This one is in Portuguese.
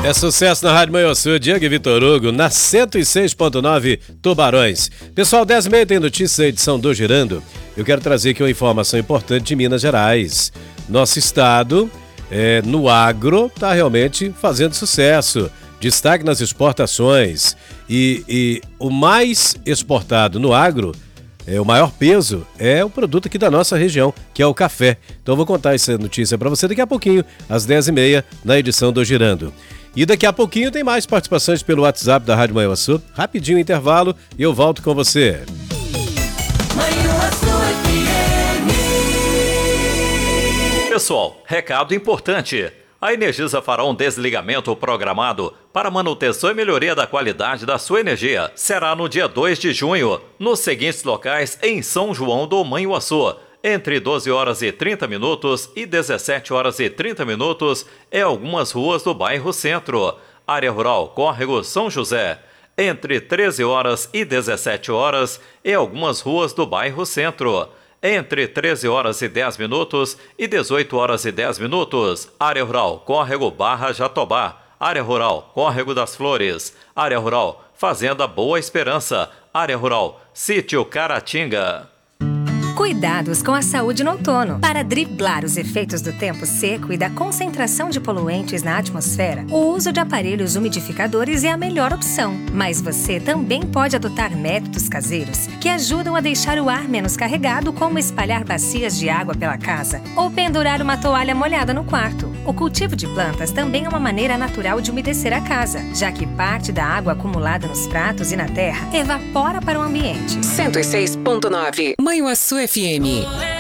É sucesso na Rádio Manhuaçu, Diego e Vitor Hugo, na 106.9 Tubarões. Pessoal, 10h30 tem notícia, edição do Girando. Eu quero trazer aqui uma informação importante de Minas Gerais. Nosso estado, no agro, está realmente fazendo sucesso. Destaque nas exportações. E o mais exportado no agro, o maior peso, é o produto aqui da nossa região, que é o café. Então eu vou contar essa notícia para você daqui a pouquinho, às 10h30, na edição do Girando. E daqui a pouquinho tem mais participações pelo WhatsApp da Rádio Manhuaçu. Rapidinho intervalo e eu volto com você. Pessoal, recado importante. A Energisa fará um desligamento programado para manutenção e melhoria da qualidade da sua energia. Será no dia 2 de junho, nos seguintes locais em São João do Manhuaçu. Entre 12 horas e 30 minutos e 17 horas e 30 minutos em algumas ruas do bairro Centro. Área Rural Córrego São José. Entre 13 horas e 17 horas em algumas ruas do bairro Centro. Entre 13 horas e 10 minutos e 18 horas e 10 minutos. Área Rural Córrego Barra Jatobá. Área Rural Córrego das Flores. Área Rural Fazenda Boa Esperança. Área Rural Sítio Caratinga. Cuidados com a saúde no outono. Para driblar os efeitos do tempo seco e da concentração de poluentes na atmosfera, o uso de aparelhos umidificadores é a melhor opção. Mas você também pode adotar métodos caseiros que ajudam a deixar o ar menos carregado, como espalhar bacias de água pela casa ou pendurar uma toalha molhada no quarto. O cultivo de plantas também é uma maneira natural de umedecer a casa, já que parte da água acumulada nos pratos e na terra evapora para o ambiente. 106.9 Manhuaçu FM.